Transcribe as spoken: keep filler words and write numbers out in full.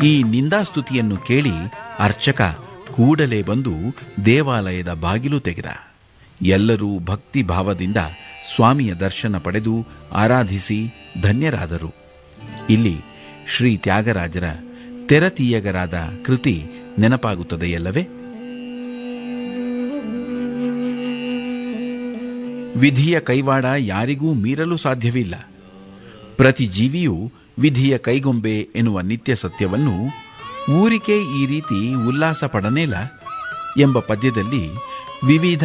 ಈ ನಿಂದಾಸ್ತುತಿಯನ್ನು ಕೇಳಿ ಅರ್ಚಕ ಕೂಡಲೇ ಬಂದು ದೇವಾಲಯದ ಬಾಗಿಲು ತೆಗೆದ. ಎಲ್ಲರೂ ಭಕ್ತಿ ಭಾವದಿಂದ ಸ್ವಾಮಿಯ ದರ್ಶನ ಪಡೆದು ಆರಾಧಿಸಿ ಧನ್ಯರಾದರು. ಇಲ್ಲಿ ಶ್ರೀ ತ್ಯಾಗರಾಜರ ತೆರತೀಯಗರಾದ ಕೃತಿ ನೆನಪಾಗುತ್ತದೆಯಲ್ಲವೇ? ವಿಧಿಯ ಕೈವಾಡ ಯಾರಿಗೂ ಮೀರಲು ಸಾಧ್ಯವಿಲ್ಲ. ಪ್ರತಿ ಜೀವಿಯೂ ವಿಧಿಯ ಕೈಗೊಂಬೆ ಎನ್ನುವ ನಿತ್ಯ ಸತ್ಯವನ್ನು ಊರಿಕೆ ಈ ರೀತಿ ಉಲ್ಲಾಸ ಪಡನೇಲ ಎಂಬ ಪದ್ಯದಲ್ಲಿ ವಿವಿಧ